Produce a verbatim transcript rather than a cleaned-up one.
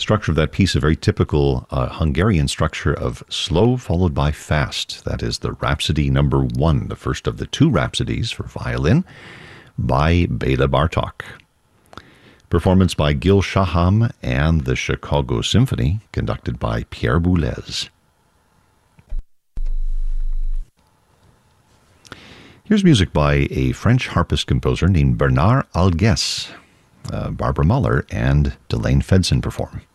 Structure of that piece, a very typical uh, Hungarian structure of slow followed by fast. That is the Rhapsody number one, the first of the two rhapsodies for violin by Bela Bartok. Performance by Gil Shaham and the Chicago Symphony, conducted by Pierre Boulez. Here's music by a French harpist composer named Bernard Algues. Uh, Barbara Muller and Delane Fedson perform.